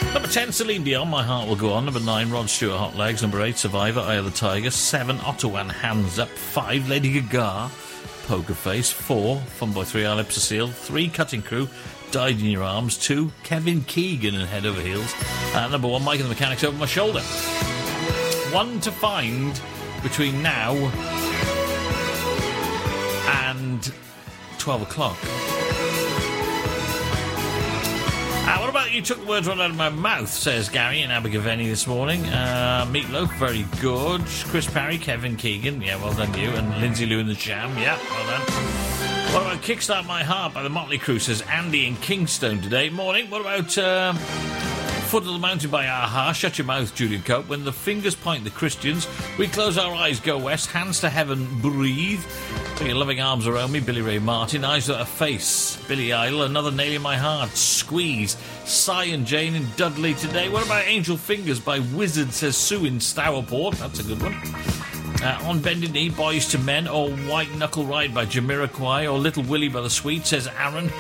Number 10, Celine Dion, My Heart Will Go On. Number 9, Rod Stewart, Hot Legs. Number 8, Survivor, Eye of the Tiger. 7, Ottawan, Hands Up. 5, Lady Gaga, Poker Face. 4, Funboy 3, Our Lips Are Sealed. 3, Cutting Crew, Died in Your Arms. 2, Kevin Keegan and Head Over Heels. Number 1, Mike and the Mechanics, Over My Shoulder. 1 to find between now and 12 o'clock. What about you took the words right out of my mouth, says Gary in Abergavenny this morning. Meatloaf, very good. Chris Parry, Kevin Keegan, yeah, well done you. And Lindsay Lou in the Jam, yeah, well done. What about Kickstart My Heart by the Motley Crue, says Andy in Kingstone today. Morning. What about Foot of the Mountain by Aha? Shut your mouth, Julian Cope. When the fingers point the Christians, we close our eyes, go west. Hands to heaven, breathe. Put your loving arms around me, Billy Ray Martin. Eyes That Are Face, Billy Idol. Another Nail in My Heart, Squeeze. Cy and Jane in Dudley today. What about Angel Fingers by Wizard, says Sue in Stourport? That's a good one. On Bended Knee, Boys to Men, or White Knuckle Ride by Jamiroquai, or Little Willie by The Sweet, says Aaron.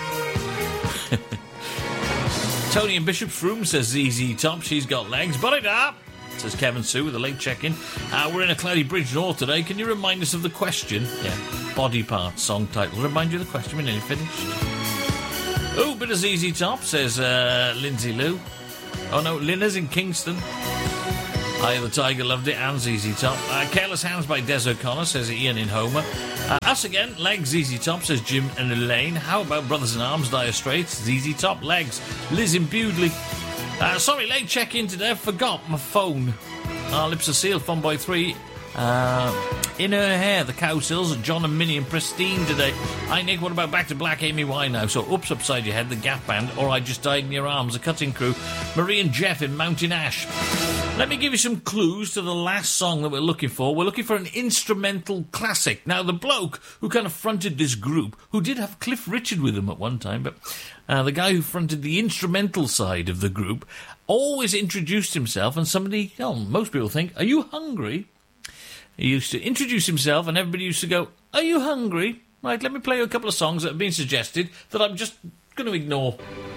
Tony in Bishop's Room, says ZZ Top. She's got legs. But up, says Kevin Sue with a late check-in. We're in a cloudy Bridge North today. Can you remind us of the question? Yeah, Body Parts, song title. Remind you of the question. We're nearly finished. Oh, bit of ZZ Top, says Lindsay Lou. Oh no, Linna's in Kingston. Eye of the Tiger, loved it, and ZZ Top. Careless Hands by Des O'Connor, says Ian in Homer. Us again, Legs, ZZ Top, says Jim and Elaine. How about Brothers in Arms, Dire Straits, ZZ Top, Legs. Liz in Bewdley. Sorry, late check-in today, forgot my phone. Our Lips Are Sealed, Funboy 3. In Her Hair, The Cowsills, John and Minnie and Pristine today. Hi Nick, what about Back to Black, Amy Winehouse? So Oops Upside Your Head, The Gap Band, or I Just Died in Your Arms, The Cutting Crew. Marie and Jeff in Mountain Ash. Let me give you some clues to the last song that we're looking for. We're looking for an instrumental classic. Now, the bloke who kind of fronted this group, who did have Cliff Richard with him at one time, but the guy who fronted the instrumental side of the group always introduced himself, and somebody, most people think, are you hungry? He used to introduce himself, and everybody used to go, are you hungry? Right, let me play you a couple of songs that have been suggested that I'm just going to ignore.